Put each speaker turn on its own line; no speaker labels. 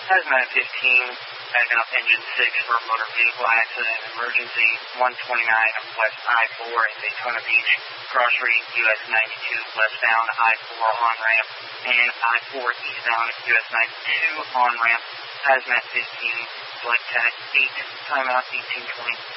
Hazmat 15, backing up engine 6 for a motor vehicle accident emergency, 129 West I-4 in Daytona Beach, cross read US 92 westbound I-4 on-ramp, and I-4 eastbound US 92 on-ramp, Hazmat 15, flight tag 8, timeout 1820.